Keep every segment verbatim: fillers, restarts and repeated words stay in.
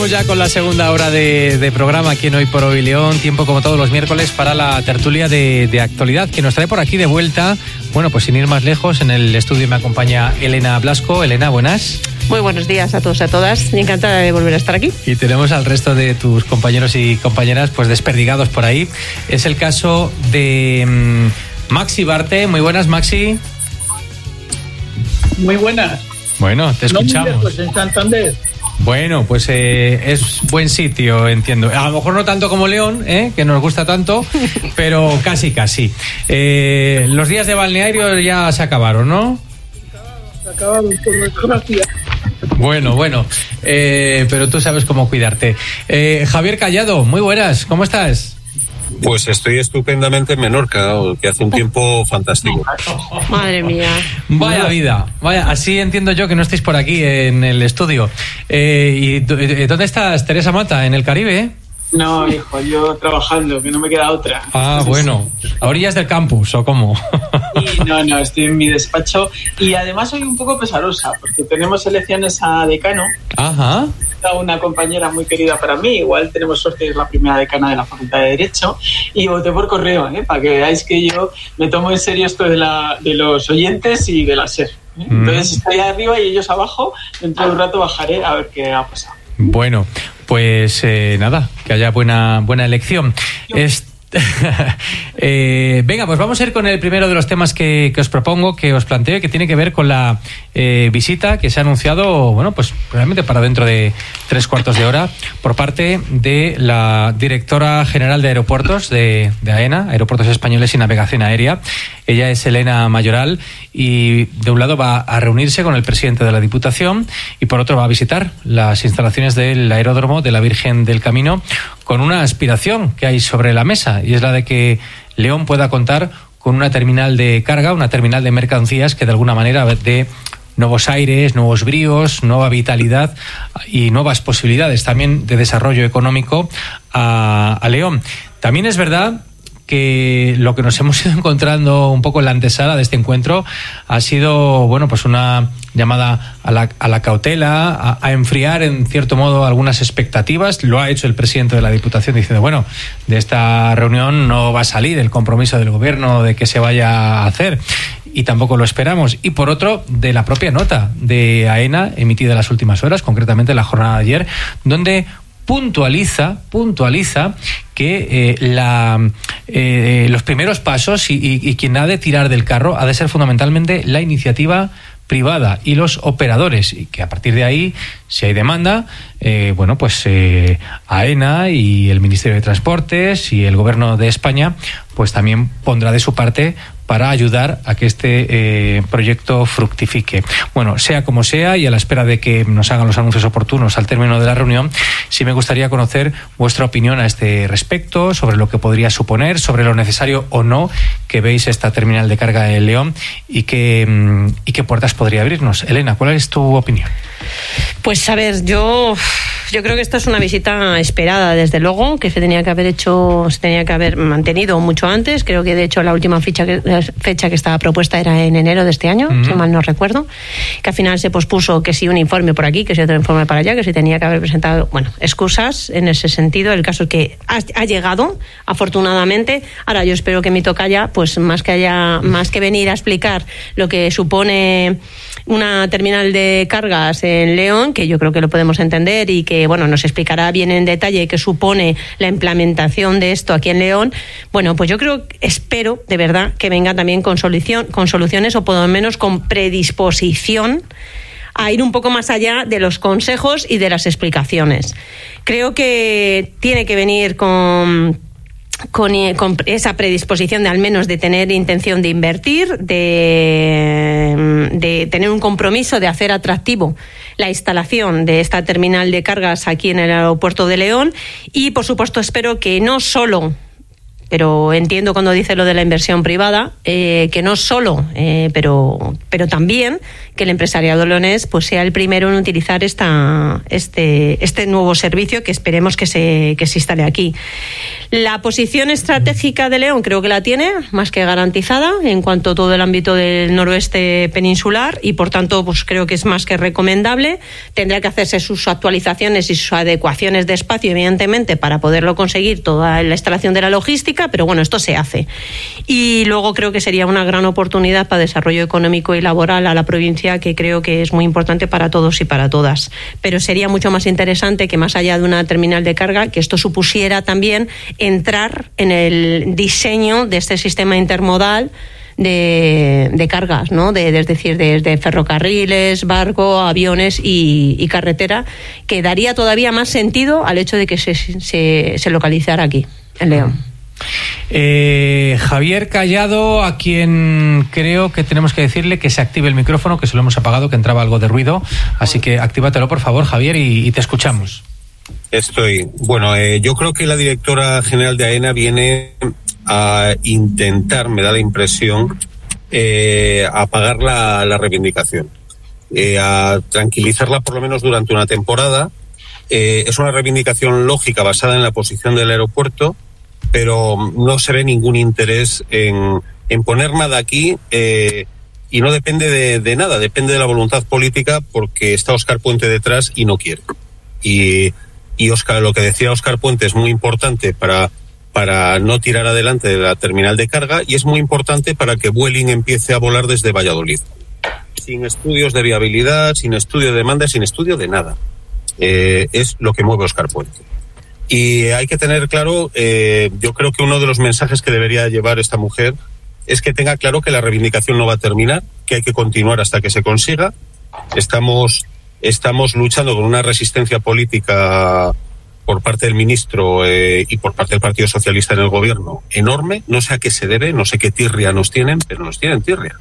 Estamos ya con la segunda hora de, de programa aquí en Hoy por Hoy León. Tiempo como todos los miércoles para la tertulia de, de actualidad que nos trae por aquí de vuelta. Bueno, pues sin ir más lejos, en el estudio me acompaña Elena Blasco. Elena, buenas. Muy buenos días a todos y a todas. Encantada de volver a estar aquí. Y tenemos al resto de tus compañeros y compañeras pues desperdigados por ahí. Es el caso de um, Maxi Barte. Muy buenas, Maxi. Muy buenas. Bueno, te escuchamos. No, pues en Santander. Bueno, pues eh, es buen sitio, entiendo. A lo mejor no tanto como León, ¿eh? Que nos gusta tanto, pero casi, casi. Eh, los días de balneario ya se acabaron, ¿no? Se acabaron, por desgracia. Bueno, bueno, eh, pero tú sabes cómo cuidarte. Eh, Javier Callado, muy buenas, ¿cómo estás? Pues estoy estupendamente en Menorca, que hace un tiempo fantástico. Madre mía. Vaya vida, vaya, así entiendo yo que no estáis por aquí en el estudio. Eh, ¿Y dónde estás, Teresa Mata? ¿En el Caribe? ¿Eh? No, hijo, yo trabajando, que no me queda otra. Ah, entonces, bueno, a orillas del campus, ¿o cómo? Y no, no, estoy en mi despacho y además soy un poco pesarosa, porque tenemos elecciones a decano. Ajá. Una compañera muy querida para mí, igual tenemos suerte, es la primera decana de la Facultad de Derecho, y voté por correo, ¿eh? Para que veáis que yo me tomo en serio esto de, la, de los oyentes y de la SER. ¿eh? Mm. Entonces estoy arriba y ellos abajo, dentro de un rato bajaré a ver qué ha pasado. Bueno, pues eh, nada, que haya buena, buena elección. Este eh, venga, pues vamos a ir con el primero de los temas que, que os propongo, que os planteo, que tiene que ver con la eh, visita que se ha anunciado, bueno, pues realmente para dentro de tres cuartos de hora, por parte de la directora general de aeropuertos de, de AENA, Aeropuertos Españoles y Navegación Aérea. Ella es Elena Mayoral y de un lado va a reunirse con el presidente de la Diputación y por otro va a visitar las instalaciones del aeródromo de la Virgen del Camino con una aspiración que hay sobre la mesa, y es la de que León pueda contar con una terminal de carga, una terminal de mercancías que de alguna manera dé nuevos aires, nuevos bríos, nueva vitalidad y nuevas posibilidades también de desarrollo económico a, a León. También es verdad que lo que nos hemos ido encontrando un poco en la antesala de este encuentro ha sido, bueno, pues una llamada a la, a la cautela, a, a enfriar en cierto modo algunas expectativas. Lo ha hecho el presidente de la Diputación diciendo, bueno, de esta reunión no va a salir el compromiso del gobierno de que se vaya a hacer, y tampoco lo esperamos. Y por otro, de la propia nota de AENA emitida en las últimas horas, concretamente en la jornada de ayer, donde puntualiza puntualiza que eh, la, eh, los primeros pasos y, y, y quien ha de tirar del carro ha de ser fundamentalmente la iniciativa privada y los operadores, y que a partir de ahí, si hay demanda, eh, bueno, pues eh, AENA y el Ministerio de Transportes y el Gobierno de España pues también pondrá de su parte para ayudar a que este eh, proyecto fructifique. Bueno, sea como sea, y a la espera de que nos hagan los anuncios oportunos al término de la reunión, sí me gustaría conocer vuestra opinión a este respecto, sobre lo que podría suponer, sobre lo necesario o no que veis esta terminal de carga en León y qué, y qué puertas podría abrirnos. Elena, ¿cuál es tu opinión? Pues a ver, yo yo creo que esta es una visita esperada, desde luego, que se tenía que haber hecho, se tenía que haber mantenido mucho antes. Creo que de hecho la última fecha que, fecha que estaba propuesta era en enero de este año, uh-huh. si mal no recuerdo, que al final se pospuso, que si un informe por aquí, que si otro informe para allá, que se tenía que haber presentado, bueno, excusas en ese sentido. El caso es que ha, ha llegado, afortunadamente. Ahora yo espero que mi tocaya, pues más que haya, más que venir a explicar lo que supone una terminal de cargas en León, que yo creo que lo podemos entender y que, bueno, nos explicará bien en detalle qué supone la implementación de esto aquí en León. Bueno, pues yo creo, espero de verdad que venga también con solución, con soluciones, o por lo menos con predisposición a ir un poco más allá de los consejos y de las explicaciones. Creo que tiene que venir con Con, con esa predisposición de al menos de tener intención de invertir, de, de tener un compromiso de hacer atractivo la instalación de esta terminal de cargas aquí en el aeropuerto de León, y por supuesto espero que no solo pero entiendo cuando dice lo de la inversión privada, eh, que no solo, eh, pero, pero también que el empresariado leonés pues sea el primero en utilizar esta, este, este nuevo servicio que esperemos que se, que se instale aquí. La posición estratégica de León creo que la tiene más que garantizada en cuanto a todo el ámbito del noroeste peninsular y por tanto pues creo que es más que recomendable. Tendría que hacerse sus actualizaciones y sus adecuaciones de espacio, evidentemente, para poderlo conseguir toda la instalación de la logística, pero bueno, esto se hace. Y luego creo que sería una gran oportunidad para desarrollo económico y laboral a la provincia, que creo que es muy importante para todos y para todas. Pero sería mucho más interesante que más allá de una terminal de carga, que esto supusiera también entrar en el diseño de este sistema intermodal de, de cargas, ¿no? De, de, es decir, desde de ferrocarriles, barco, aviones y, y carretera, que daría todavía más sentido al hecho de que se, se, se localizara aquí, en León. Eh, Javier Callado, a quien creo que tenemos que decirle que se active el micrófono, que se lo hemos apagado, que entraba algo de ruido, así que actívatelo por favor, Javier, y, y te escuchamos. Estoy. Bueno, eh, yo creo que la directora general de AENA viene a intentar, me da la impresión, eh, apagar la, la reivindicación, eh, a tranquilizarla por lo menos durante una temporada. Eh, es una reivindicación lógica basada en la posición del aeropuerto, pero no se ve ningún interés en, en poner nada aquí, eh, y no depende de, de nada, depende de la voluntad política, porque está Óscar Puente detrás y no quiere. Y, y Óscar, lo que decía Óscar Puente es muy importante para, para no tirar adelante de la terminal de carga, y es muy importante para que Vueling empiece a volar desde Valladolid. Sin estudios de viabilidad, sin estudio de demanda, sin estudio de nada. Eh, es lo que mueve Óscar Puente. Y hay que tener claro, eh, yo creo que uno de los mensajes que debería llevar esta mujer es que tenga claro que la reivindicación no va a terminar, que hay que continuar hasta que se consiga. Estamos, estamos luchando con una resistencia política por parte del ministro eh, y por parte del Partido Socialista en el gobierno enorme. No sé a qué se debe, no sé qué tirria nos tienen, pero nos tienen tirria.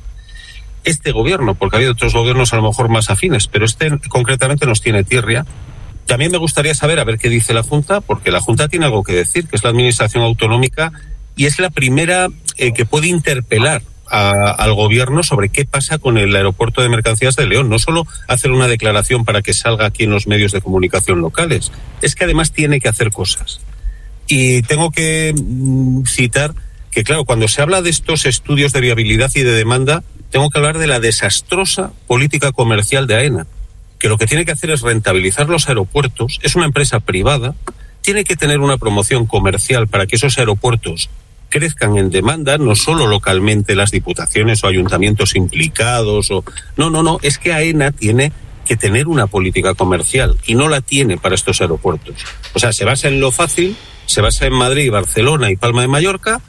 Este gobierno, porque ha habido otros gobiernos a lo mejor más afines, pero este concretamente nos tiene tirria. También me gustaría saber a ver qué dice la Junta, porque la Junta tiene algo que decir, que es la Administración Autonómica, y es la primera eh, que puede interpelar a, al Gobierno sobre qué pasa con el aeropuerto de mercancías de León. No solo hacer una declaración para que salga aquí en los medios de comunicación locales, es que además tiene que hacer cosas. Y tengo que mm, citar que, claro, cuando se habla de estos estudios de viabilidad y de demanda, tengo que hablar de la desastrosa política comercial de AENA, que lo que tiene que hacer es rentabilizar los aeropuertos. Es una empresa privada, tiene que tener una promoción comercial para que esos aeropuertos crezcan en demanda, no solo localmente las diputaciones o ayuntamientos implicados. O... No, no, no, es que AENA tiene que tener una política comercial y no la tiene para estos aeropuertos. O sea, se basa en lo fácil, se basa en Madrid, Barcelona y Palma de Mallorca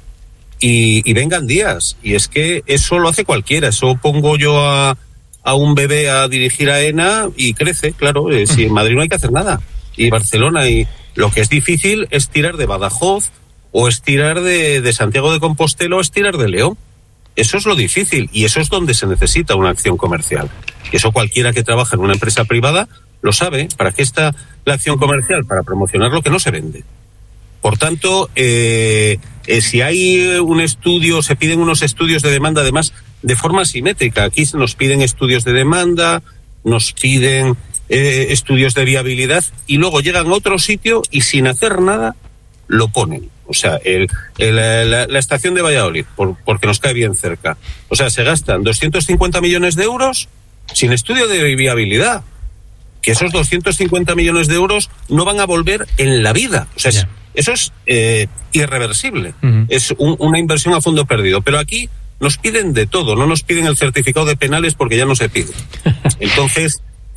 y, y vengan días. Y es que eso lo hace cualquiera, eso pongo yo a... a un bebé a dirigir a AENA y crece, claro, eh, si en Madrid no hay que hacer nada, y Barcelona, y lo que es difícil es tirar de Badajoz, o es tirar de, de Santiago de Compostela, o es tirar de León. Eso es lo difícil, y eso es donde se necesita una acción comercial. Y eso cualquiera que trabaja en una empresa privada lo sabe. ¿Para qué está la acción comercial? Para promocionar lo que no se vende. Por tanto, eh, eh, si hay un estudio, se piden unos estudios de demanda, además, de forma simétrica. Aquí se nos piden estudios de demanda, nos piden eh, estudios de viabilidad, y luego llegan a otro sitio y sin hacer nada lo ponen. O sea, el, el, la, la estación de Valladolid, por, porque nos cae bien cerca. O sea, se gastan doscientos cincuenta millones de euros sin estudio de viabilidad. Que esos doscientos cincuenta millones de euros no van a volver en la vida. O sea, es, eso es eh, irreversible. Uh-huh. Es un, una inversión a fondo perdido. Pero aquí nos piden de todo, no nos piden el certificado de penales porque ya no se pide. Entonces,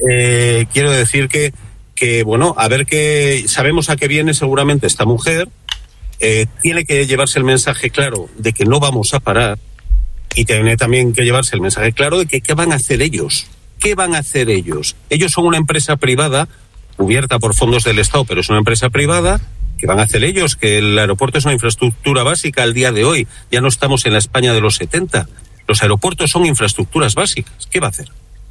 eh, quiero decir que, que, bueno, a ver qué, sabemos a qué viene seguramente esta mujer, eh, tiene que llevarse el mensaje claro de que no vamos a parar, y tiene también que llevarse el mensaje claro de que qué van a hacer ellos, qué van a hacer ellos. Ellos son una empresa privada, cubierta por fondos del Estado, pero es una empresa privada. ¿Qué van a hacer ellos? Que el aeropuerto es una infraestructura básica al día de hoy. Ya no estamos en la España de los setenta. Los aeropuertos son infraestructuras básicas. ¿Qué va a hacer?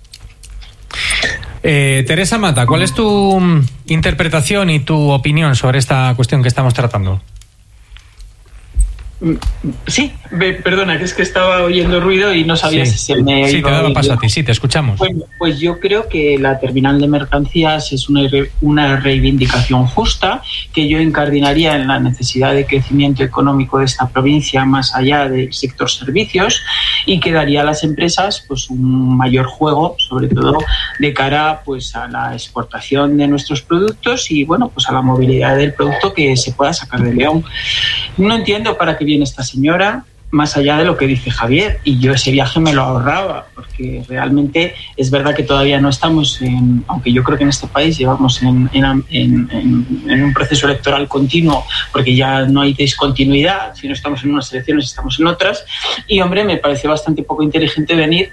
Eh, Teresa Mata, ¿cuál es tu interpretación y tu opinión sobre esta cuestión que estamos tratando? Sí, perdona, que es que estaba oyendo ruido y no sabía sí, si se me sí, iba te daba a oír. paso a ti, sí, te escuchamos. Bueno, pues yo creo que la terminal de mercancías es una, una reivindicación justa, que yo incardinaría en la necesidad de crecimiento económico de esta provincia más allá del sector servicios, y que daría a las empresas pues un mayor juego, sobre todo de cara pues a la exportación de nuestros productos y bueno, pues a la movilidad del producto que se pueda sacar de León. No entiendo para qué viene esta señora, más allá de lo que dice Javier, y yo ese viaje me lo ahorraba, porque realmente es verdad que todavía no estamos en, aunque yo creo que en este país llevamos en, en, en, en, en un proceso electoral continuo, porque ya no hay discontinuidad, si no estamos en unas elecciones estamos en otras, y hombre, me parece bastante poco inteligente venir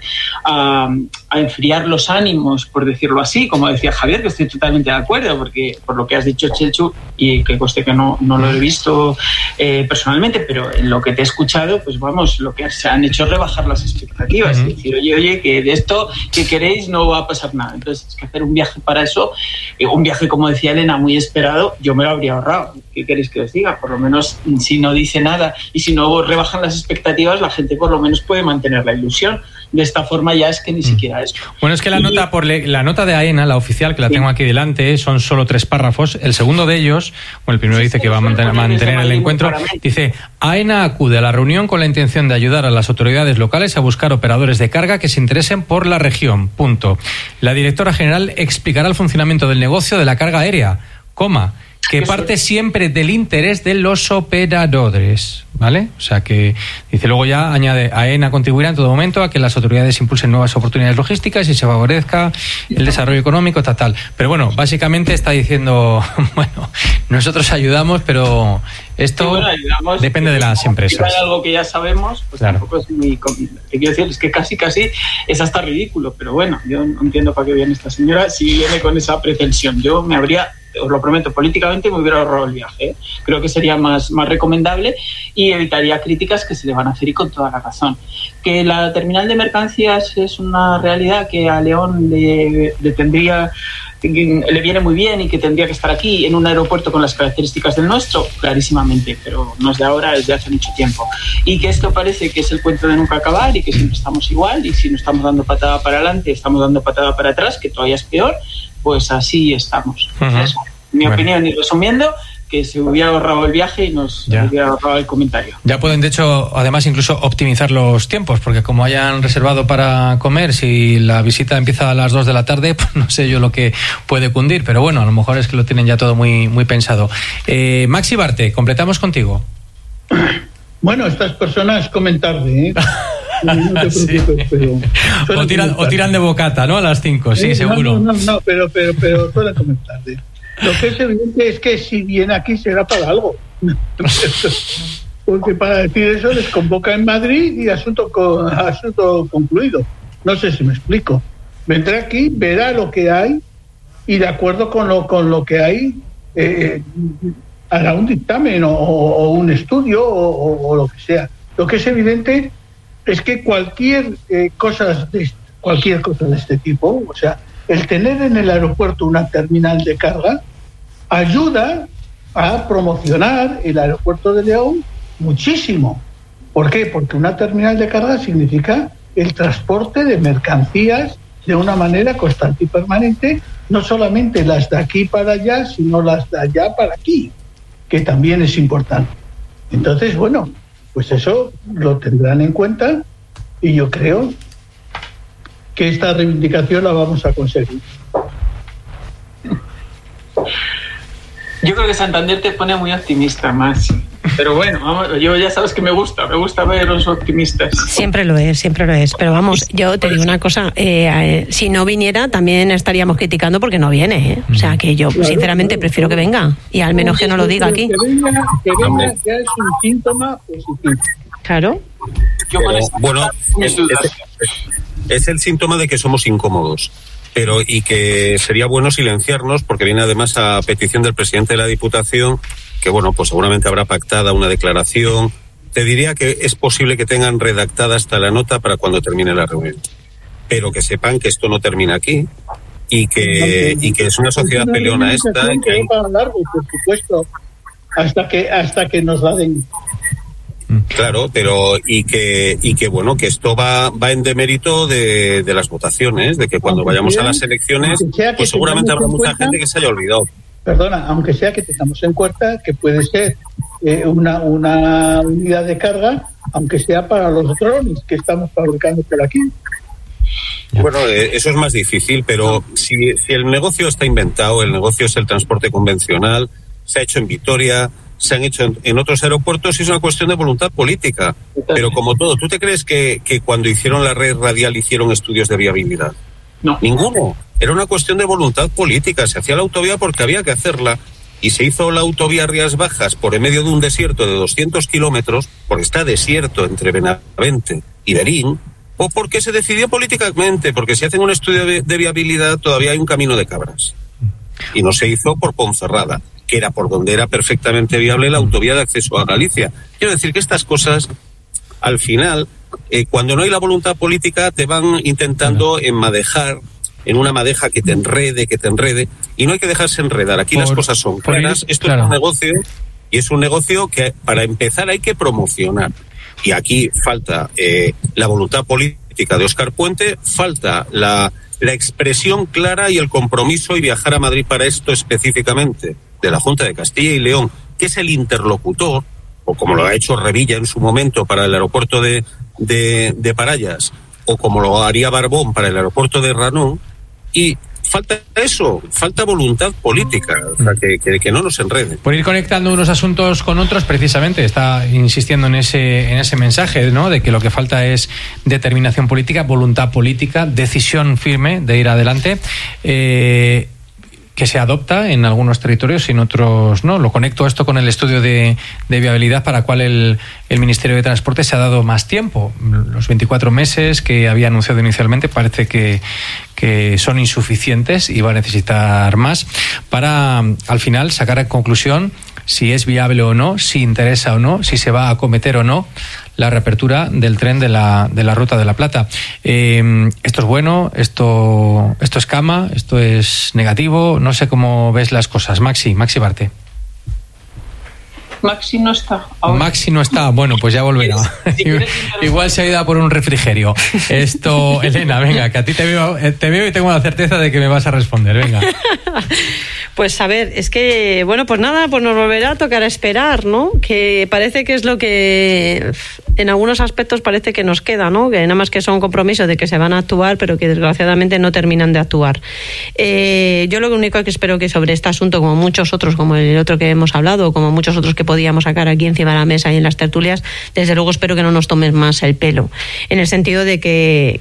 a, a enfriar los ánimos, por decirlo así, como decía Javier, que estoy totalmente de acuerdo, porque por lo que has dicho, Chechu, y que conste que no, no lo he visto eh, personalmente, pero en lo que te he escuchado, pues vamos, lo que se han hecho es rebajar las expectativas, uh-huh. Es decir, oye, oye, que de esto que queréis no va a pasar nada. Entonces, es que hacer un viaje para eso, eh, un viaje, como decía Elena, muy esperado, yo me lo habría ahorrado. ¿Qué queréis que os diga? Por lo menos, si no dice nada y si no rebajan las expectativas, la gente por lo menos puede mantener la ilusión. De esta forma ya es que ni siquiera eso. Bueno, es que la y... nota por le... la nota de AENA, la oficial, que la tengo aquí delante, son solo tres párrafos. El segundo de ellos, bueno, el primero dice que va a mantener, mantener el encuentro, dice: AENA acude a la reunión con la intención de ayudar a las autoridades locales a buscar operadores de carga que se interesen por la región. Punto. La directora general explicará el funcionamiento del negocio de la carga aérea, coma, que parte siempre del interés de los operadores, ¿vale? O sea que, dice, luego ya añade, AENA contribuirá en todo momento a que las autoridades impulsen nuevas oportunidades logísticas y se favorezca el desarrollo económico, tal, tal. Pero bueno, básicamente está diciendo, bueno, nosotros ayudamos, pero esto sí, bueno, ayudamos, depende de las empresas. Si hay algo que ya sabemos, pues claro. Tampoco es muy... Te quiero decir, es que casi, casi es hasta ridículo, pero bueno, yo no entiendo para qué viene esta señora si viene con esa pretensión. Yo me habría... os lo prometo, políticamente me hubiera ahorrado el viaje, ¿eh? Creo que sería más, más recomendable y evitaría críticas que se le van a hacer, y con toda la razón. Que la terminal de mercancías es una realidad que a León le, le tendría, le viene muy bien y que tendría que estar aquí en un aeropuerto con las características del nuestro, clarísimamente, pero no es de ahora, es de hace mucho tiempo. Y que esto parece que es el cuento de nunca acabar y que siempre estamos igual, y si no estamos dando patada para adelante, estamos dando patada para atrás, que todavía es peor. Pues así estamos. Uh-huh. Eso, mi bueno. opinión, y resumiendo, que se hubiera ahorrado el viaje y nos ya. hubiera ahorrado el comentario. Ya pueden, de hecho, además incluso optimizar los tiempos, porque como hayan reservado para comer, si la visita empieza a las dos de la tarde, pues no sé yo lo que puede cundir, pero bueno, a lo mejor es que lo tienen ya todo muy, muy pensado. Eh, Maxi Barte, completamos contigo. Bueno, estas personas comen tarde, ¿eh? No te preocupes, sí. pero o, tiran, o tiran de bocata, ¿no? A las cinco, sí, eh, seguro. No, no, no, no, pero, pero, pero suelen comer tarde. Lo que es evidente es que si viene aquí será para algo. Porque para decir eso les convoca en Madrid y asunto, con, asunto concluido. No sé si me explico. Vendrá aquí, verá lo que hay y de acuerdo con lo, con lo que hay eh, hará un dictamen o, o un estudio o, o, o lo que sea. Lo que es evidente es que cualquier eh, cosa de cualquier cosa de este tipo, o sea, el tener en el aeropuerto una terminal de carga ayuda a promocionar el aeropuerto de León muchísimo. ¿Por qué? Porque una terminal de carga significa el transporte de mercancías de una manera constante y permanente, no solamente las de aquí para allá, sino las de allá para aquí, que también es importante. Entonces, bueno, pues eso lo tendrán en cuenta y yo creo que esta reivindicación la vamos a conseguir. Yo creo que Santander te pone muy optimista, más. Pero bueno, vamos, yo ya sabes que me gusta, me gusta ver los optimistas. Siempre lo es, siempre lo es. Pero vamos, yo te digo una cosa, eh, eh, si no viniera también estaríamos criticando porque no viene, ¿eh? O sea que yo claro, sinceramente claro, prefiero claro. que venga y al menos que no lo diga aquí. Que venga, que venga ya es un síntoma positivo. Claro. Yo con Pero, bueno, es, es, es el síntoma de que somos incómodos. Pero y que sería bueno silenciarnos, porque viene además a petición del presidente de la Diputación, que bueno, pues seguramente habrá pactada una declaración. Te diría que es posible que tengan redactada hasta la nota para cuando termine la reunión, pero que sepan que esto no termina aquí y que y que es una sociedad peleona esta. Que hay para largo, por supuesto, hasta que hasta que nos la den. Claro, pero y que y que bueno, que esto va va en demérito de, de las votaciones, de que cuando Aunque vayamos sea, a las elecciones, que pues seguramente habrá mucha cuenta, gente que se haya olvidado. Perdona, aunque sea que tengamos en cuenta que puede ser eh, una, una unidad de carga, aunque sea para los drones que estamos fabricando por aquí. Bueno, eh, eso es más difícil, pero si, si el negocio está inventado, el negocio es el transporte convencional, se ha hecho en Vitoria, se han hecho en, en otros aeropuertos y es una cuestión de voluntad política. Pero como todo, ¿tú te crees que, que cuando hicieron la red radial hicieron estudios de viabilidad? No. Ninguno. Era una cuestión de voluntad política. Se hacía la autovía porque había que hacerla y se hizo la autovía Rías Bajas por en medio de un desierto de doscientos kilómetros, porque está desierto entre Benavente y Berín, o porque se decidió políticamente, porque si hacen un estudio de, de viabilidad todavía hay un camino de cabras. Y no se hizo por Ponferrada, que era por donde era perfectamente viable la autovía de acceso a Galicia. Quiero decir que estas cosas, al final, eh, cuando no hay la voluntad política, te van intentando enmadejar en una madeja que te enrede, que te enrede, y no hay que dejarse enredar. Aquí por, las cosas son claras. Esto claro. es un negocio, y es un negocio que para empezar hay que promocionar. Y aquí falta eh, la voluntad política de Óscar Puente, falta la, la expresión clara y el compromiso y viajar a Madrid para esto específicamente de la Junta de Castilla y León, que es el interlocutor, o como lo ha hecho Revilla en su momento para el aeropuerto de, de, de Parallas, o como lo haría Barbón para el aeropuerto de Ranón, y falta eso, falta voluntad política, o sea, que, que, que no nos enreden. Por ir conectando unos asuntos con otros, precisamente, está insistiendo en ese, en ese mensaje, ¿no?, de que lo que falta es determinación política, voluntad política, decisión firme de ir adelante, eh, que se adopta en algunos territorios y en otros no. Lo conecto esto con el estudio de, de viabilidad para el cual el, el Ministerio de Transporte se ha dado más tiempo. Los veinticuatro meses que había anunciado inicialmente parece que, que son insuficientes y va a necesitar más para, al final, sacar a conclusión si es viable o no, si interesa o no, si se va a acometer o no la reapertura del tren de la, de la Ruta de la Plata. Eh, esto es bueno, esto, esto es cama, esto es negativo, no sé cómo ves las cosas. Maxi, Maxi Barte. Maxi no está. Ahora. Maxi no está, bueno, pues ya volverá. Si igual se ha ido a por un refrigerio. Esto, Elena, venga, que a ti te veo, te veo y tengo la certeza de que me vas a responder, venga. Pues a ver, es que, bueno, pues nada, pues nos volverá a tocar esperar, ¿no? Que parece que es lo que en algunos aspectos parece que nos queda, ¿no? Que nada más que son compromisos de que se van a actuar, pero que desgraciadamente no terminan de actuar. Eh, yo lo único que espero que sobre este asunto, como muchos otros, como el otro que hemos hablado, como muchos otros que podíamos sacar aquí encima de la mesa y en las tertulias, desde luego espero que no nos tomes más el pelo, en el sentido de que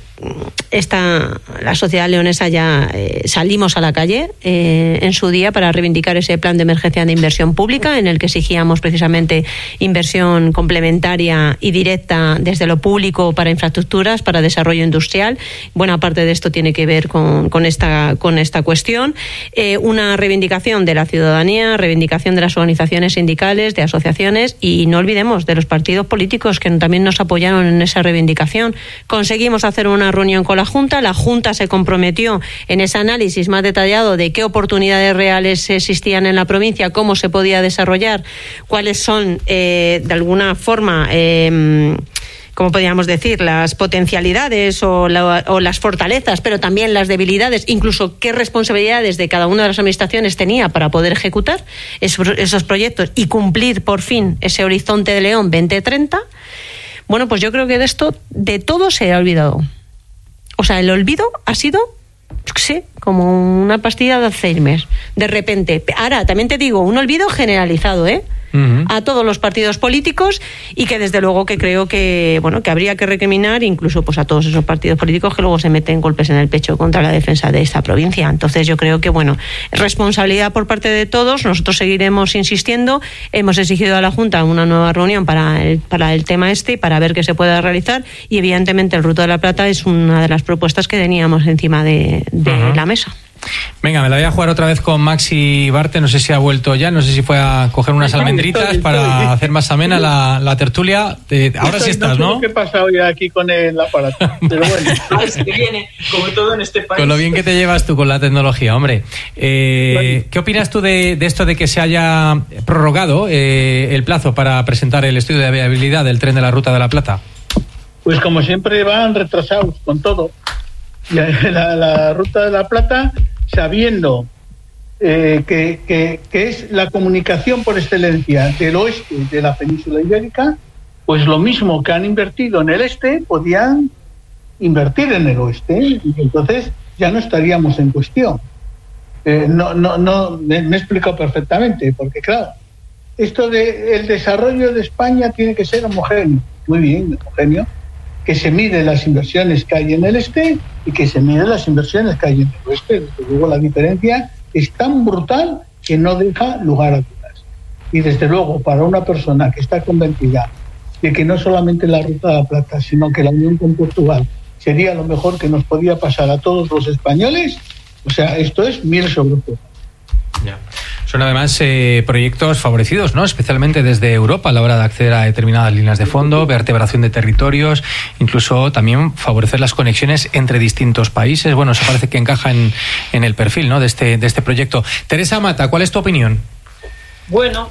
esta, la sociedad leonesa ya eh, salimos a la calle eh, en su día para reivindicar ese plan de emergencia de inversión pública en el que exigíamos precisamente inversión complementaria y directa desde lo público para infraestructuras, para desarrollo industrial. Buena parte de esto tiene que ver con, con, esta, con esta cuestión. Eh, una reivindicación de la ciudadanía, reivindicación de las organizaciones sindicales, de asociaciones, y no olvidemos de los partidos políticos que también nos apoyaron en esa reivindicación. Conseguimos hacer una reunión con la Junta, la Junta se comprometió en ese análisis más detallado de qué oportunidades reales existían en la provincia, cómo se podía desarrollar, cuáles son eh, de alguna forma eh, como podríamos decir, las potencialidades o, la, o las fortalezas, pero también las debilidades, incluso qué responsabilidades de cada una de las administraciones tenía para poder ejecutar esos, esos proyectos y cumplir por fin ese horizonte de León veinte treinta. Bueno, pues yo creo que de esto, de todo se ha olvidado. O sea, el olvido ha sido, sí, como una pastilla de Alzheimer, de repente. Ahora, también te digo, un olvido generalizado, ¿eh? Uh-huh. A todos los partidos políticos, y que desde luego que creo que bueno que habría que recriminar incluso pues a todos esos partidos políticos que luego se meten golpes en el pecho contra la defensa de esta provincia. Entonces yo creo que bueno, responsabilidad por parte de todos. Nosotros seguiremos insistiendo, hemos exigido a la Junta una nueva reunión para el, para el tema este, para ver qué se puede realizar, y evidentemente el Ruta de la Plata es una de las propuestas que teníamos encima de, de uh-huh. la mesa. Venga, me la voy a jugar otra vez con Maxi Barte, no sé si ha vuelto ya, no sé si fue a coger unas almendritas estoy, estoy. para hacer más amena la, la tertulia. De, ahora estoy, sí estás, ¿no? No sé qué pasa hoy aquí con el aparato, pero bueno. Es que viene, como todo en este país. Con lo bien que te llevas tú con la tecnología, hombre. Eh, bueno. ¿Qué opinas tú de, de esto de que se haya prorrogado eh, el plazo para presentar el estudio de viabilidad del tren de la Ruta de la Plata? Pues como siempre van retrasados con todo. La, la, la Ruta de la Plata, sabiendo eh, que, que, que es la comunicación por excelencia del oeste de la península ibérica, pues lo mismo que han invertido en el este, podían invertir en el oeste, y entonces ya no estaríamos en cuestión. Eh, no, no, no, me, me he explicado perfectamente, porque claro, esto de el desarrollo de España tiene que ser homogéneo, muy bien, homogéneo, que se miden las inversiones que hay en el este y que se miden las inversiones que hay en el oeste. Desde luego la diferencia es tan brutal que no deja lugar a dudas. Y desde luego para una persona que está convencida de que no solamente la Ruta de la Plata, sino que la unión con Portugal sería lo mejor que nos podía pasar a todos los españoles, o sea, esto es miel sobre hojuelas. Ya. Son además eh, proyectos favorecidos, ¿no? Especialmente desde Europa a la hora de acceder a determinadas líneas de fondo, vertebración de territorios, incluso también favorecer las conexiones entre distintos países. Bueno, eso parece que encaja en, en el perfil, ¿no? de este de este proyecto. Teresa Mata, ¿cuál es tu opinión? Bueno,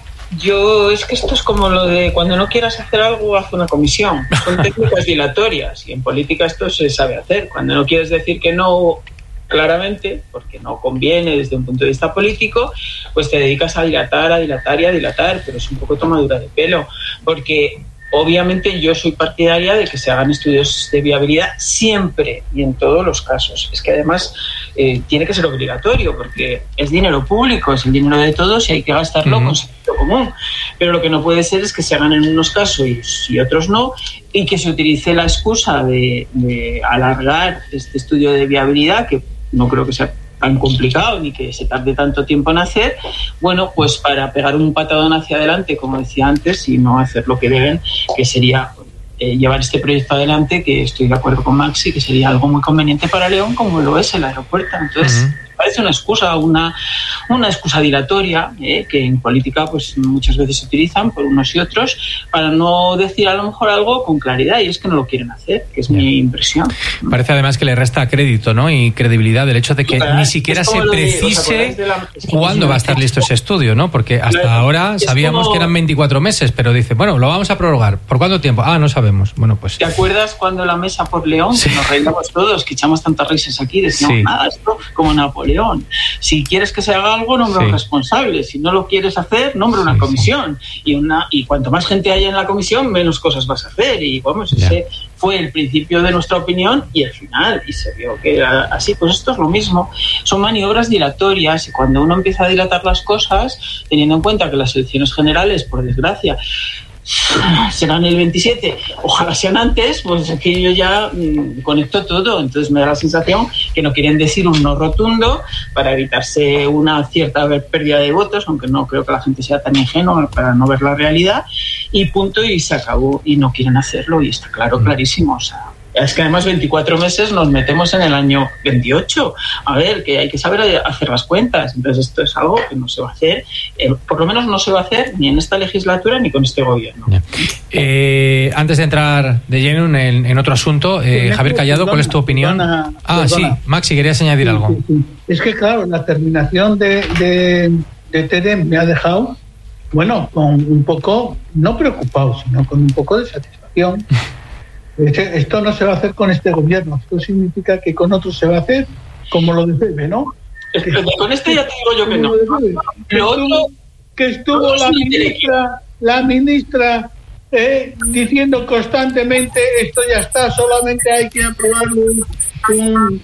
yo es que esto es como lo de cuando no quieras hacer algo, haz una comisión. Son técnicas dilatorias y en política esto se sabe hacer. Cuando no quieres decir que no claramente, porque no conviene desde un punto de vista político, pues te dedicas a dilatar, a dilatar y a dilatar, pero es un poco tomadura de pelo, porque obviamente yo soy partidaria de que se hagan estudios de viabilidad siempre y en todos los casos. Es que además eh, tiene que ser obligatorio, porque es dinero público, es el dinero de todos y hay que gastarlo uh-huh. con sentido común. Pero lo que no puede ser es que se hagan en unos casos y, y otros no, y que se utilice la excusa de, de alargar este estudio de viabilidad, que no creo que sea tan complicado ni que se tarde tanto tiempo en hacer, bueno, pues para pegar un patadón hacia adelante, como decía antes, y no hacer lo que deben, que sería eh, llevar este proyecto adelante, que estoy de acuerdo con Maxi, que sería algo muy conveniente para León, como lo es el aeropuerto. Entonces, uh-huh. parece una excusa, una, una excusa dilatoria, eh, que en política pues muchas veces se utilizan por unos y otros, para no decir a lo mejor algo con claridad, y es que no lo quieren hacer, que es yeah. mi impresión. Parece además que le resta crédito, ¿no? Y credibilidad del hecho de que claro, ni siquiera se precise de, la... cuándo va a estar listo ese estudio, ¿no? Porque hasta claro, ahora sabíamos como... que eran veinticuatro meses, pero dice, bueno, lo vamos a prorrogar. ¿Por cuánto tiempo? Ah, no sabemos. Bueno, pues... ¿Te acuerdas cuando la mesa por León, sí. que nos reíamos todos, que echamos tantas risas aquí, decíamos, sí. nada, esto como Napoleón. León. Si quieres que se haga algo, nombra sí. un responsable. Si no lo quieres hacer, nombra una sí, comisión. Sí. Y una y cuanto más gente haya en la comisión, menos cosas vas a hacer. Y vamos, yeah. ese fue el principio de nuestra opinión y el final. Y se vio que era así. Pues esto es lo mismo. Son maniobras dilatorias y cuando uno empieza a dilatar las cosas, teniendo en cuenta que las elecciones generales, por desgracia, serán el veintisiete, ojalá sean antes, pues aquí yo ya mmm, conecto todo, entonces me da la sensación que no quieren decir un no rotundo para evitarse una cierta pérdida de votos, aunque no creo que la gente sea tan ingenua para no ver la realidad, y punto, y se acabó, y no quieren hacerlo, y está claro, clarísimo, o sea, es que además veinticuatro meses nos metemos en el año veintiocho. A ver, que hay que saber hacer las cuentas. Entonces esto es algo que no se va a hacer, eh, por lo menos no se va a hacer ni en esta legislatura ni con este gobierno. Eh, antes de entrar de lleno en, en otro asunto, eh, Javier Callado, ¿cuál es tu opinión? Perdona, ah, perdona. sí, Maxi, querías añadir sí, algo. Sí, sí. Es que claro, la terminación de, de, de TEDEM me ha dejado, bueno, con un poco, no preocupado, sino con un poco de satisfacción. Esto no se va a hacer con este gobierno. Esto significa que con otros se va a hacer como lo debe, ¿no? Que, con este ya te digo yo que no. Que estuvo, que estuvo la ministra, la ministra eh, diciendo constantemente esto ya está, solamente hay que aprobar un, un,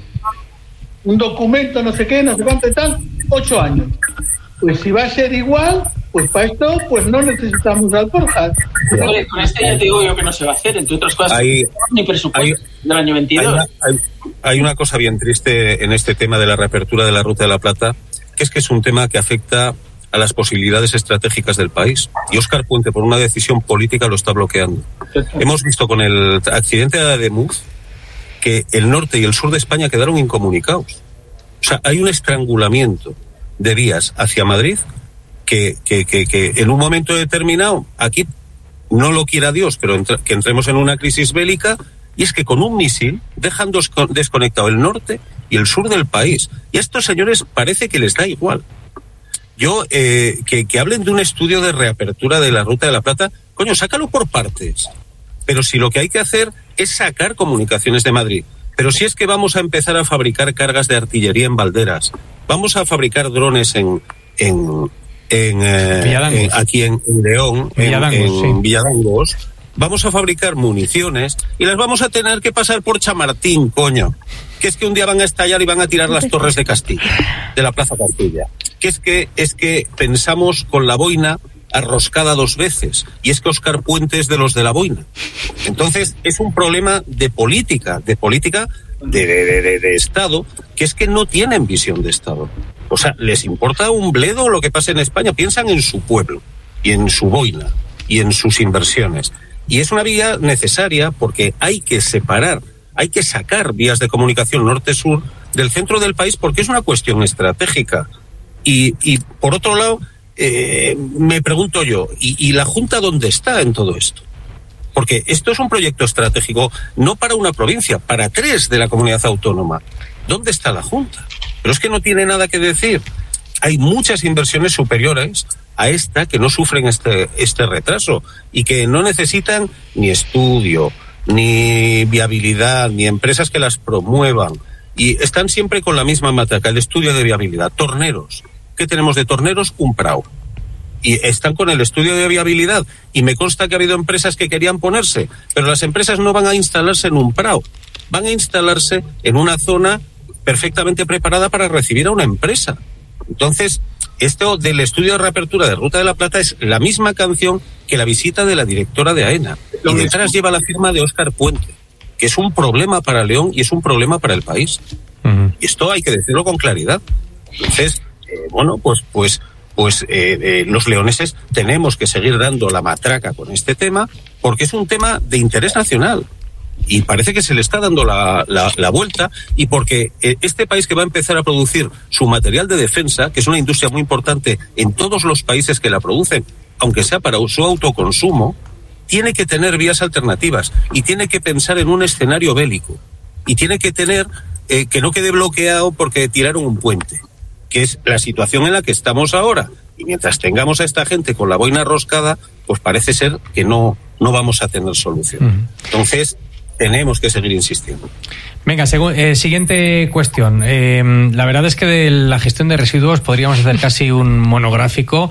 un documento, no sé qué, no sé cuánto y tal, ocho años. Pues si va a ser igual, pues para esto pues no necesitamos alforjas. Hombre, con este ya te digo yo que no se va a hacer, entre otras cosas, hay, ni presupuesto hay, del año veintidós. Hay una, hay, hay una cosa bien triste en este tema de la reapertura de la Ruta de la Plata, que es que es un tema que afecta a las posibilidades estratégicas del país. Y Óscar Puente, por una decisión política, lo está bloqueando. Hemos visto con el accidente de Ademuz que el norte y el sur de España quedaron incomunicados. O sea, hay un estrangulamiento de vías hacia Madrid que, que, que, que en un momento determinado, aquí no lo quiera Dios, pero entra, que entremos en una crisis bélica, y es que con un misil dejan desconectado el norte y el sur del país. Y a estos señores parece que les da igual. Yo, eh, que, que hablen de un estudio de reapertura de la Ruta de la Plata, coño, sácalo por partes. Pero si lo que hay que hacer es sacar comunicaciones de Madrid. Pero si es que vamos a empezar a fabricar cargas de artillería en Valderas, vamos a fabricar drones en... en En, eh, en, aquí en, en León, Villadangos, en, en sí. Villadangos, vamos a fabricar municiones y las vamos a tener que pasar por Chamartín, coño. Que es que un día van a estallar y van a tirar las torres de Castilla, de la Plaza Castilla. Que es que es que pensamos con la boina arroscada dos veces, y es que Óscar Puente es de los de la boina. Entonces es un problema de política, de política de, de, de, de Estado, que es que no tienen visión de Estado. O sea, les importa un bledo lo que pasa en España, piensan en su pueblo y en su boina y en sus inversiones. Y es una vía necesaria porque hay que separar, hay que sacar vías de comunicación norte-sur del centro del país porque es una cuestión estratégica. Y, y por otro lado, eh, me pregunto yo, ¿y, ¿y la Junta dónde está en todo esto? Porque esto es un proyecto estratégico no para una provincia, para tres de la comunidad autónoma. ¿Dónde está la Junta? Pero es que no tiene nada que decir. Hay muchas inversiones superiores a esta que no sufren este, este retraso y que no necesitan ni estudio, ni viabilidad, ni empresas que las promuevan. Y están siempre con la misma matraca, el estudio de viabilidad. Torneros. ¿Qué tenemos de torneros? Un prau. Y están con el estudio de viabilidad. Y me consta que ha habido empresas que querían ponerse, pero las empresas no van a instalarse en un prau. Van a instalarse en una zona perfectamente preparada para recibir a una empresa. Entonces, esto del estudio de reapertura de Ruta de la Plata es la misma canción que la visita de la directora de AENA. Y detrás lleva la firma de Óscar Puente, que es un problema para León y es un problema para el país. Uh-huh. Y esto hay que decirlo con claridad. Entonces, eh, bueno, pues, pues, pues eh, eh, los leoneses tenemos que seguir dando la matraca con este tema porque es un tema de interés nacional. Y parece que se le está dando la, la, la vuelta, y porque este país que va a empezar a producir su material de defensa, que es una industria muy importante en todos los países que la producen, aunque sea para su autoconsumo, tiene que tener vías alternativas y tiene que pensar en un escenario bélico y tiene que tener eh, que no quede bloqueado porque tiraron un puente, que es la situación en la que estamos ahora. Y mientras tengamos a esta gente con la boina roscada, pues parece ser que no, no vamos a tener solución. Uh-huh. Entonces, tenemos que seguir insistiendo. Venga, segu- eh, siguiente cuestión. Eh, la verdad es que de la gestión de residuos podríamos hacer casi un monográfico,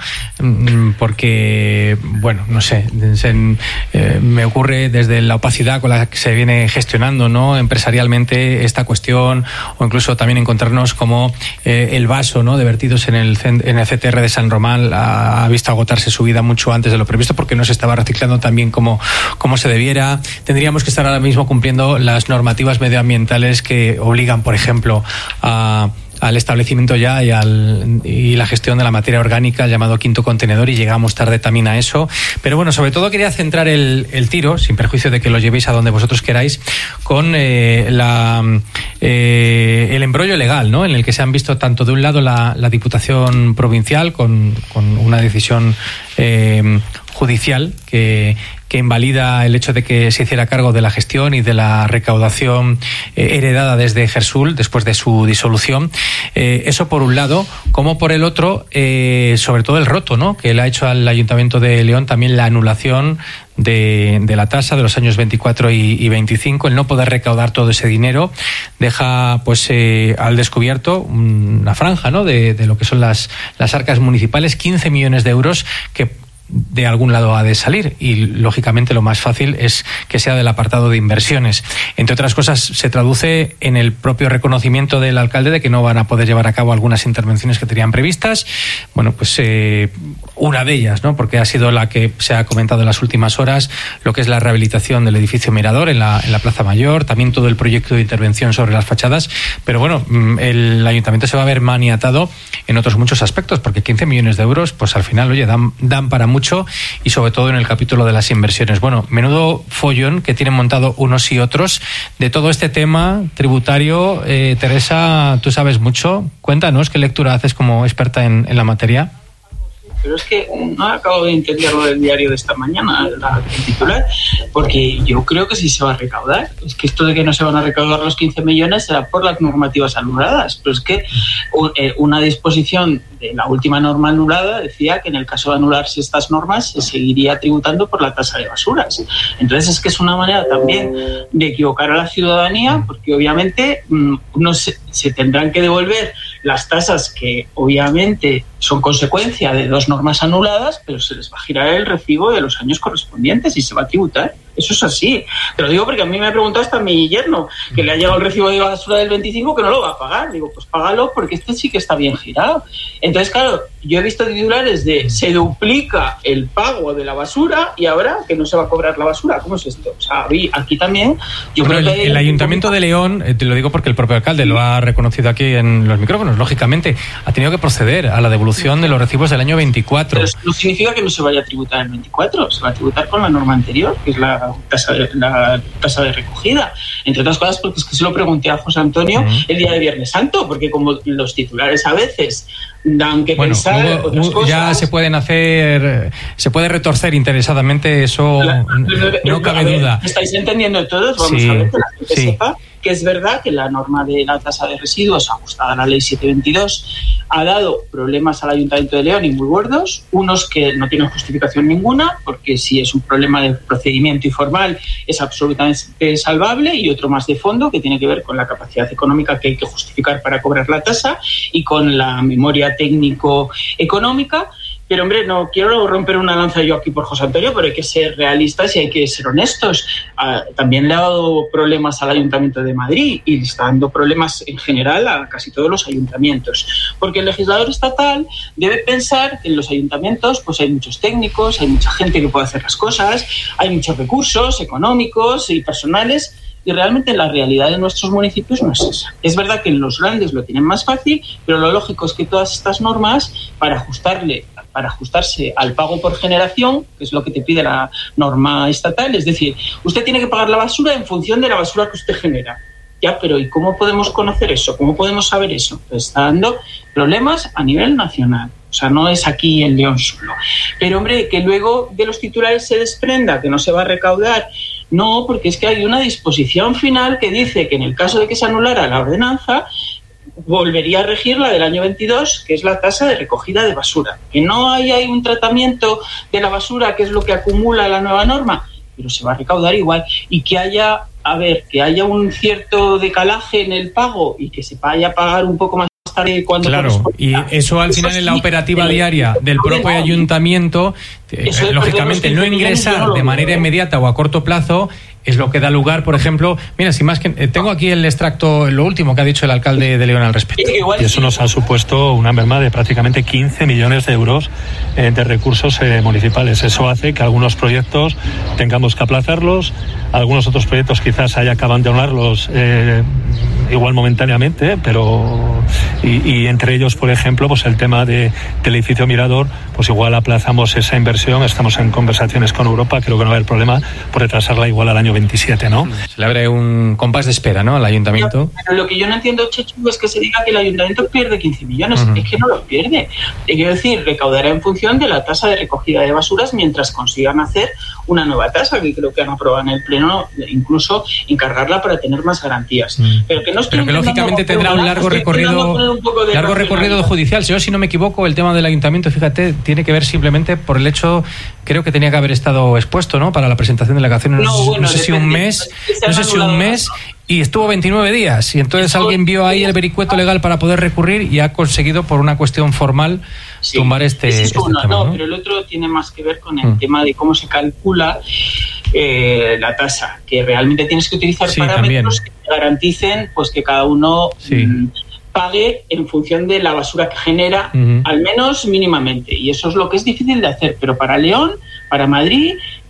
porque, bueno, no sé, se, eh, me ocurre desde la opacidad con la que se viene gestionando, ¿no?, empresarialmente esta cuestión, o incluso también encontrarnos como eh, el vaso, ¿no?, de vertidos en el, en el C T R de San Román ha, ha visto agotarse su vida mucho antes de lo previsto porque no se estaba reciclando tan bien como, como se debiera. Tendríamos que estar ahora mismo cumpliendo las normativas medioambientales que obligan, por ejemplo, a al establecimiento ya y, al, y la gestión de la materia orgánica, llamado quinto contenedor, y llegamos tarde también a eso. Pero bueno, sobre todo quería centrar el, el tiro, sin perjuicio de que lo llevéis a donde vosotros queráis, con eh, la, eh, el embrollo legal, ¿no?, en el que se han visto tanto de un lado la, la Diputación Provincial con, con una decisión eh, judicial que que invalida el hecho de que se hiciera cargo de la gestión y de la recaudación eh, heredada desde Gersul después de su disolución. Eh, eso por un lado, como por el otro, eh, sobre todo el roto, ¿no?, que le ha hecho al Ayuntamiento de León también la anulación de, de la tasa de los años veinticuatro y, y veinticinco, el no poder recaudar todo ese dinero deja pues eh, al descubierto una franja, ¿no?, de, de lo que son las, las arcas municipales, quince millones de euros que de algún lado ha de salir, y lógicamente lo más fácil es que sea del apartado de inversiones. Entre otras cosas, se traduce en el propio reconocimiento del alcalde de que no van a poder llevar a cabo algunas intervenciones que tenían previstas. Bueno, pues eh, una de ellas, ¿no?, porque ha sido la que se ha comentado en las últimas horas, lo que es la rehabilitación del edificio Mirador en la, en la Plaza Mayor, también todo el proyecto de intervención sobre las fachadas. Pero bueno, el ayuntamiento se va a ver maniatado en otros muchos aspectos, porque quince millones de euros, pues al final, oye, dan, dan para mucho, y sobre todo en el capítulo de las inversiones. Bueno, menudo follón que tienen montado unos y otros de todo este tema tributario. Eh, Teresa, tú sabes mucho. Cuéntanos qué lectura haces como experta en, en la materia. Pero es que no acabo de entender lo del diario de esta mañana, la, el titular, porque yo creo que sí se va a recaudar. Es que esto de que no se van a recaudar los quince millones será por las normativas anuladas, pero es que una disposición de la última norma anulada decía que en el caso de anularse estas normas se seguiría tributando por la tasa de basuras. Entonces es que es una manera también de equivocar a la ciudadanía, porque obviamente no se, se tendrán que devolver las tasas que obviamente son consecuencia de dos normas anuladas, pero se les va a girar el recibo de los años correspondientes y se va a tributar. Eso es así. Te lo digo porque a mí me ha preguntado hasta mi yerno, que le ha llegado el recibo de basura del veinticinco, que no lo va a pagar. Digo, pues págalo porque este sí que está bien girado. Entonces, claro, yo he visto titulares de se duplica el pago de la basura y ahora que no se va a cobrar la basura. ¿Cómo es esto? O sea, aquí también... Yo Pero creo el, que el Ayuntamiento de León, eh, te lo digo porque el propio alcalde lo ha reconocido aquí en los micrófonos, lógicamente, ha tenido que proceder a la devolución de los recibos del año veinticuatro. Pero eso no significa que no se vaya a tributar el veinticuatro, se va a tributar con la norma anterior, que es la tasa de, la tasa de recogida. Entre otras cosas porque es que se lo pregunté a José Antonio uh-huh. el día de Viernes Santo, porque como los titulares a veces dan que bueno, pensar hubo, otras cosas. Ya se pueden hacer, se puede retorcer interesadamente, eso la, no cabe ver, duda. ¿Estáis entendiendo todos? Vamos sí, a ver que la gente sí. sepa que es verdad que la norma de la tasa de residuos ajustada a la ley setecientos veintidós ha dado problemas al Ayuntamiento de León y muy gordos, unos que no tienen justificación ninguna, porque si es un problema de procedimiento y formal es absolutamente salvable, y otro más de fondo que tiene que ver con la capacidad económica que hay que justificar para cobrar la tasa y con la memoria técnico-económica. Pero, hombre, no quiero romper una lanza yo aquí por José Antonio, pero hay que ser realistas y hay que ser honestos. Uh, también le ha dado problemas al Ayuntamiento de Madrid y le está dando problemas en general a casi todos los ayuntamientos. Porque el legislador estatal debe pensar que en los ayuntamientos pues hay muchos técnicos, hay mucha gente que puede hacer las cosas, hay muchos recursos económicos y personales. Y realmente la realidad de nuestros municipios no es esa. Es verdad que en los grandes lo tienen más fácil, pero lo lógico es que todas estas normas, para ajustarle, para ajustarse al pago por generación, que es lo que te pide la norma estatal, es decir, usted tiene que pagar la basura en función de la basura que usted genera. Ya, pero ¿y cómo podemos conocer eso? ¿Cómo podemos saber eso? Pues está dando problemas a nivel nacional. O sea, no es aquí en León solo. Pero, hombre, que luego de los titulares se desprenda que no se va a recaudar. No, porque es que hay una disposición final que dice que en el caso de que se anulara la ordenanza, volvería a regir la del año veintidós, que es la tasa de recogida de basura. Que no hay, hay un tratamiento de la basura, que es lo que acumula la nueva norma, pero se va a recaudar igual. Y que haya, a ver, que haya un cierto decalaje en el pago y que se vaya a pagar un poco más tarde cuando claro, y eso al final eso en la operativa diaria del propio ayuntamiento, eh, lógicamente no ingresar de manera inmediata o a corto plazo es lo que da lugar, por ejemplo, mira, si más que eh, tengo aquí el extracto, lo último que ha dicho el alcalde de León al respecto. Y eso nos ha supuesto una merma de prácticamente quince millones de euros eh, de recursos eh, municipales. Eso hace que algunos proyectos tengamos que aplazarlos, algunos otros proyectos quizás haya que abandonarlos eh, igual momentáneamente, pero y, y entre ellos, por ejemplo, pues el tema de, del edificio Mirador, pues igual aplazamos esa inversión, estamos en conversaciones con Europa, creo que no va a haber problema por retrasarla igual al año veintisiete, ¿no? Se le abre un compás de espera, ¿no?, al ayuntamiento. Pero lo que yo no entiendo, Chechu, es que se diga que el ayuntamiento pierde quince millones. Uh-huh. Es que no los pierde. Quiero decir, recaudará en función de la tasa de recogida de basuras mientras consigan hacer una nueva tasa, que creo que han aprobado en el Pleno, incluso encargarla para tener más garantías. Uh-huh. Pero que, no Pero que lógicamente tendrá un largo recorrido, un largo recorrido judicial. Si yo, si no me equivoco, el tema del ayuntamiento, fíjate, tiene que ver simplemente por el hecho, creo que tenía que haber estado expuesto, ¿no?, para la presentación de la alegación. No, bueno, no sé si un mes, no sé si un mes y estuvo veintinueve días y entonces Esto, alguien vio ahí el vericueto legal para poder recurrir y ha conseguido por una cuestión formal sí, tumbar este, es este uno, tema, no, ¿no? Pero el otro tiene más que ver con el mm. tema de cómo se calcula eh, la tasa, que realmente tienes que utilizar sí, parámetros también. que garanticen pues que cada uno sí. mm, pague en función de la basura que genera, uh-huh. al menos mínimamente, y eso es lo que es difícil de hacer, pero para León, para Madrid,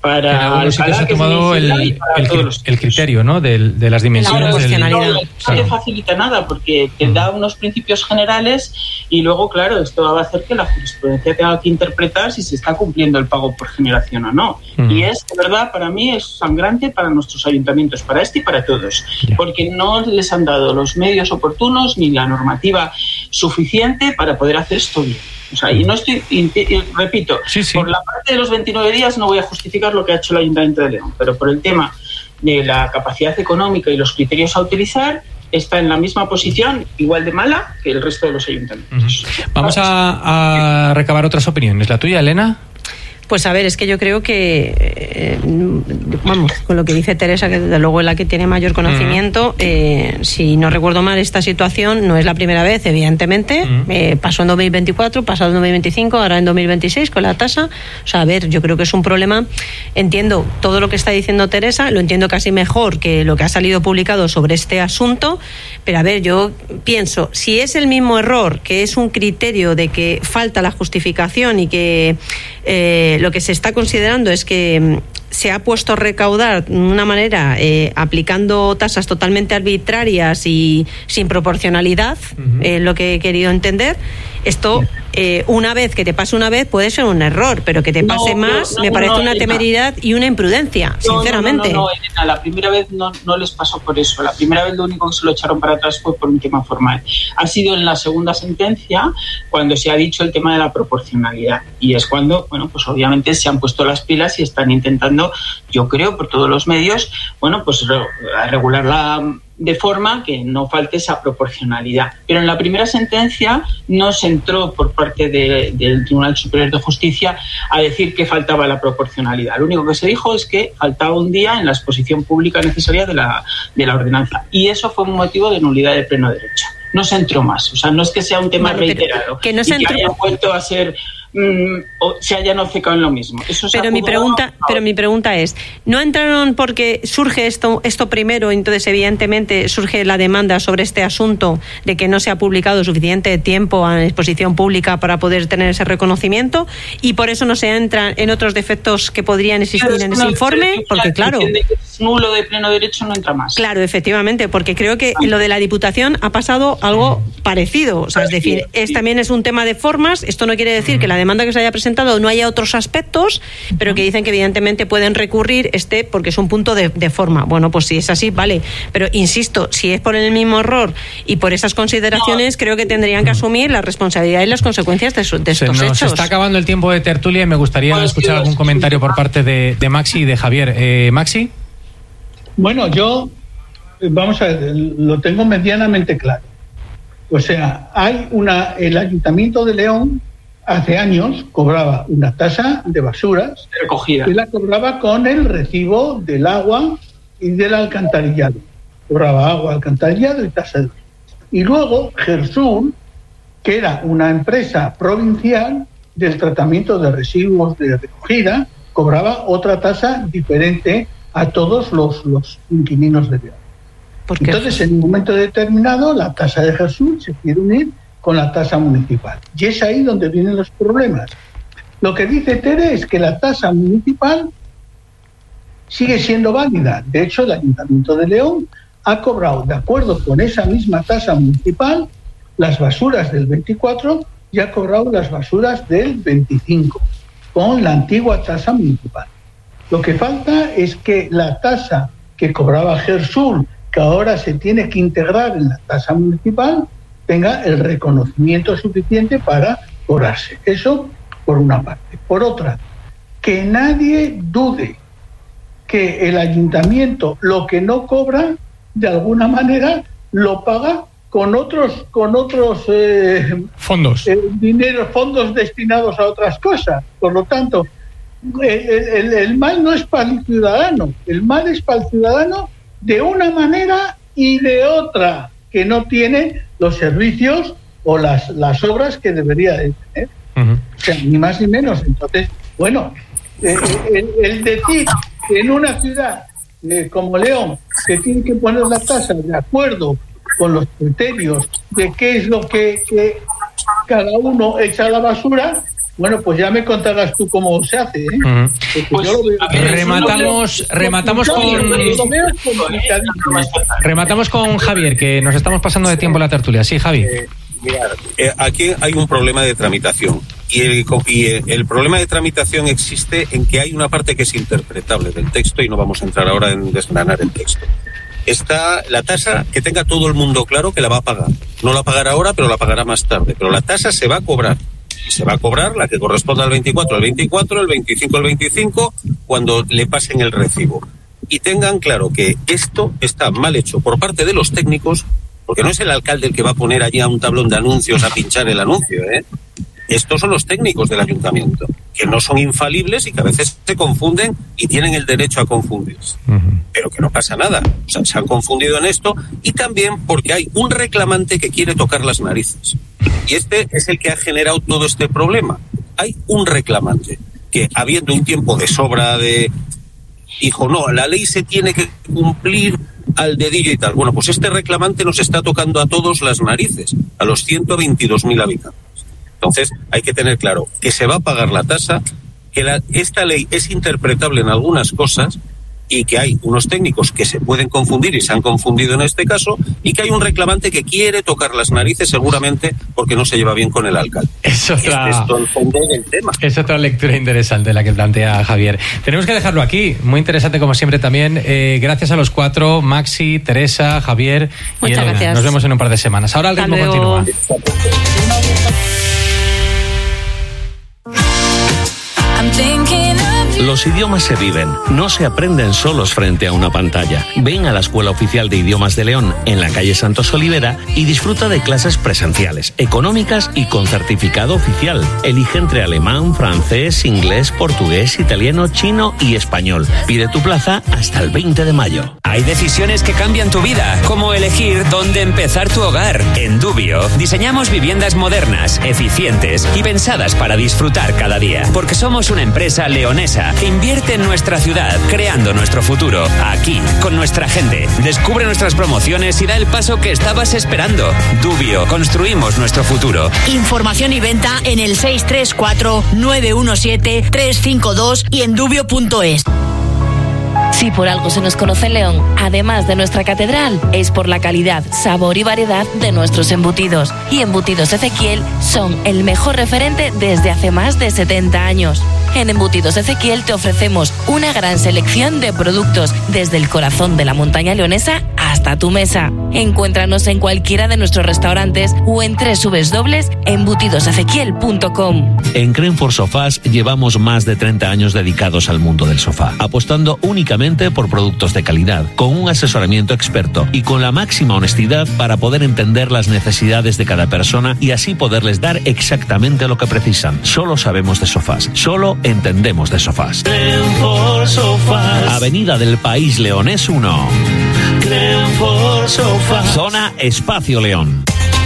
para el sitio se ha tomado el, el, el criterio, ¿no? de, de las dimensiones. La del, no, no claro. te facilita nada porque te da unos principios generales y luego, claro, esto va a hacer que la jurisprudencia tenga que interpretar si se está cumpliendo el pago por generación o no. Uh-huh. Y es, de verdad, para mí es sangrante para nuestros ayuntamientos, para este y para todos, yeah. porque no les han dado los medios oportunos ni la normativa suficiente para poder hacer esto bien. O sea, y no estoy, y, y, repito, sí, sí. por la parte de los veintinueve días no voy a justificar lo que ha hecho el Ayuntamiento de León, pero por el tema de la capacidad económica y los criterios a utilizar, está en la misma posición, igual de mala, que el resto de los ayuntamientos. Uh-huh. Vamos a, a recabar otras opiniones. ¿La tuya, Elena? Pues a ver, es que yo creo que, eh, vamos, con lo que dice Teresa, que desde luego es la que tiene mayor conocimiento, uh-huh. eh, si no recuerdo mal, esta situación no es la primera vez, evidentemente, uh-huh. eh, pasó en dos mil veinticuatro, pasó en dos mil veinticinco, ahora en dos mil veintiséis con la tasa. O sea, a ver, yo creo que es un problema. Entiendo todo lo que está diciendo Teresa, lo entiendo casi mejor que lo que ha salido publicado sobre este asunto, pero a ver, yo pienso, si es el mismo error, que es un criterio de que falta la justificación y que eh, lo que se está considerando es que se ha puesto a recaudar de una manera eh, aplicando tasas totalmente arbitrarias y sin proporcionalidad, uh-huh. eh, lo que he querido entender. Esto, eh, una vez que te pase una vez, puede ser un error, pero que te pase no, más, no, no, me parece no, una Elena. temeridad y una imprudencia, no, sinceramente. No, no, no, no, Elena, la primera vez no, no les pasó por eso. La primera vez lo único que se lo echaron para atrás fue por un tema formal. Ha sido en la segunda sentencia cuando se ha dicho el tema de la proporcionalidad. Y es cuando, bueno, pues obviamente se han puesto las pilas y están intentando, yo creo, por todos los medios, bueno, pues regular la... de forma que no falte esa proporcionalidad. Pero en la primera sentencia no se entró por parte de, del Tribunal Superior de Justicia a decir que faltaba la proporcionalidad. Lo único que se dijo es que faltaba un día en la exposición pública necesaria de la, de la ordenanza. Y eso fue un motivo de nulidad de pleno derecho. No se entró más. O sea, no es que sea un tema vale, reiterado que no se y que entró... haya vuelto a ser... o se hayan obcecado en lo mismo. Eso pero mi pregunta, pero mi pregunta es, ¿no entraron porque surge esto esto primero, entonces evidentemente surge la demanda sobre este asunto de que no se ha publicado suficiente tiempo a exposición pública para poder tener ese reconocimiento y por eso no se entra en otros defectos que podrían existir en ese informe? Porque claro, es nulo de pleno derecho, no entra más. Claro, efectivamente, porque creo que en lo de la Diputación ha pasado algo parecido, o sea, es decir, es también es un tema de formas. Esto no quiere decir que la demanda que se haya presentado no haya otros aspectos, pero que dicen que evidentemente pueden recurrir este porque es un punto de, de forma. Bueno, pues si es así, vale, pero insisto, si es por el mismo error y por esas consideraciones, no. creo que tendrían que asumir la responsabilidad y las consecuencias de, su, de estos se nos hechos. Está acabando el tiempo de tertulia y me gustaría pues escuchar algún comentario por parte de, de Maxi y de Javier. Eh, Maxi. Bueno, yo, vamos a ver, lo tengo medianamente claro. O sea, hay una, el Ayuntamiento de León hace años cobraba una tasa de basuras recogida y la cobraba con el recibo del agua y del alcantarillado. Cobraba agua, alcantarillado y tasa de... Y luego Gersur, que era una empresa provincial del tratamiento de residuos de recogida, cobraba otra tasa diferente a todos los, los inquilinos de León. Entonces, en un momento determinado, la tasa de Gersur se quiere unir con la tasa municipal. Y es ahí donde vienen los problemas. Lo que dice Tere es que la tasa municipal sigue siendo válida. De hecho, el Ayuntamiento de León ha cobrado, de acuerdo con esa misma tasa municipal, las basuras del veinticuatro y ha cobrado las basuras del veinticinco, con la antigua tasa municipal. Lo que falta es que la tasa que cobraba Gersur, que ahora se tiene que integrar en la tasa municipal, tenga el reconocimiento suficiente para cobrarse. Eso por una parte. Por otra, que nadie dude que el ayuntamiento lo que no cobra, de alguna manera, lo paga con otros con otros eh, fondos. Eh, dinero, fondos destinados a otras cosas. Por lo tanto, el, el, el mal no es para el ciudadano, el mal es para el ciudadano de una manera y de otra, que no tiene los servicios o las, las obras que debería de tener. Uh-huh. O sea, ni más ni menos. Entonces, bueno, eh, el, el decir que en una ciudad eh, como León se tiene que poner la tasa de acuerdo con los criterios de qué es lo que, que cada uno echa a la basura, Bueno, pues ya me contarás tú cómo se hace, ¿eh? Uh-huh. Pues, yo lo veo, rematamos rematamos con rematamos con Javier, que nos estamos pasando de tiempo la tertulia. Sí, Javi. Eh, mirad, eh, aquí hay un problema de tramitación y, el, y el, el problema de tramitación existe en que hay una parte que es interpretable del texto y no vamos a entrar ahora en desgranar el texto. Está la tasa, que tenga todo el mundo claro que la va a pagar. No la pagará ahora, pero la pagará más tarde. Pero la tasa se va a cobrar. Y se va a cobrar la que corresponda al veinticuatro, al veinticuatro, el veinticinco, el veinticinco, cuando le pasen el recibo. Y tengan claro que esto está mal hecho por parte de los técnicos, porque no es el alcalde el que va a poner allí a un tablón de anuncios a pinchar el anuncio, ¿eh? Estos son los técnicos del ayuntamiento, que no son infalibles y que a veces se confunden y tienen el derecho a confundirse. Uh-huh. Pero que no pasa nada. O sea, se han confundido en esto y también porque hay un reclamante que quiere tocar las narices. Y este es el que ha generado todo este problema. Hay un reclamante que, habiendo un tiempo de sobra de... dijo, no, la ley se tiene que cumplir al dedillo y tal. Bueno, pues este reclamante nos está tocando a todos las narices, a los ciento veintidós mil habitantes. Entonces, hay que tener claro que se va a pagar la tasa, que la, esta ley es interpretable en algunas cosas y que hay unos técnicos que se pueden confundir y se han confundido en este caso y que hay un reclamante que quiere tocar las narices seguramente porque no se lleva bien con el alcalde. Es otra, este es el fondo del tema. Es otra lectura interesante la que plantea Javier. Tenemos que dejarlo aquí. Muy interesante como siempre también. Eh, gracias a los cuatro, Maxi, Teresa, Javier y Muchas Elena. Gracias. Nos vemos en un par de semanas. Ahora el ritmo continúa. Los idiomas se viven, no se aprenden solos frente a una pantalla. Ven a la Escuela Oficial de Idiomas de León, en la calle Santos Olivera, y disfruta de clases presenciales, económicas y con certificado oficial. Elige entre alemán, francés, inglés, portugués, italiano, chino y español. Pide tu plaza hasta el veinte de mayo. Hay decisiones que cambian tu vida, como elegir dónde empezar tu hogar. En Dubio diseñamos viviendas modernas, eficientes y pensadas para disfrutar cada día. Porque somos una empresa leonesa que invierte en nuestra ciudad, creando nuestro futuro, aquí, con nuestra gente. Descubre nuestras promociones y da el paso que estabas esperando. Dubio, construimos nuestro futuro. Información y venta en el seis tres cuatro, nueve uno siete, tres cinco dos y en dubio punto es. Si por algo se nos conoce en León, además de nuestra catedral, es por la calidad, sabor y variedad de nuestros embutidos. Y Embutidos Ezequiel son el mejor referente desde hace más de setenta años. En Embutidos Ezequiel te ofrecemos una gran selección de productos desde el corazón de la montaña leonesa hasta tu mesa. Encuéntranos en cualquiera de nuestros restaurantes o en doble u doble u doble u punto embutidos ezequiel punto com. En Crenford Sofás llevamos más de treinta años dedicados al mundo del sofá, apostando únicamente por productos de calidad, con un asesoramiento experto y con la máxima honestidad para poder entender las necesidades de cada persona y así poderles dar exactamente lo que precisan. Solo sabemos de sofás, solo entendemos de sofás. Crenford Sofás. Avenida del País Leonés uno. Crenford Sofás. Zona Espacio León.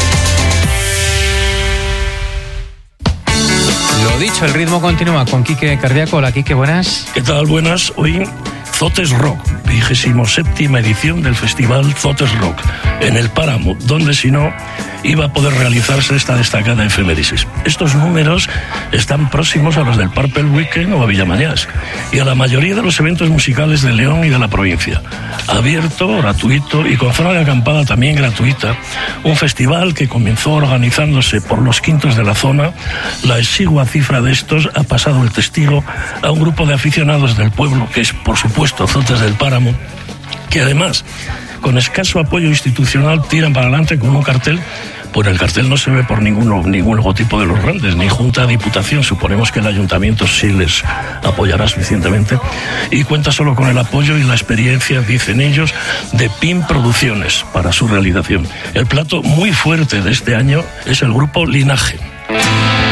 Lo dicho, el ritmo continúa con Quique Cardíaco. Hola, Quique, buenas. ¿Qué tal? Buenas. Hoy Zotes Rock, vigésimo séptima edición del festival Zotes Rock, en el Páramo, donde si no iba a poder realizarse esta destacada efemérisis. Estos números están próximos a los del Purple Weekend o a Villamañás y a la mayoría de los eventos musicales de León y de la provincia. Abierto, gratuito y con zona de acampada también gratuita, un festival que comenzó organizándose por los quintos de la zona. La exigua cifra de estos ha pasado el testigo a un grupo de aficionados del pueblo, que es por supuesto Zotes del Páramo, que además, con escaso apoyo institucional, tiran para adelante con un cartel. Por el cartel no se ve por ningún, ningún logotipo de los grandes, ni Junta de Diputación. Suponemos que el ayuntamiento sí les apoyará suficientemente. Y cuenta solo con el apoyo y la experiencia, dicen ellos, de P I M Producciones para su realización. El plato muy fuerte de este año es el grupo Linaje.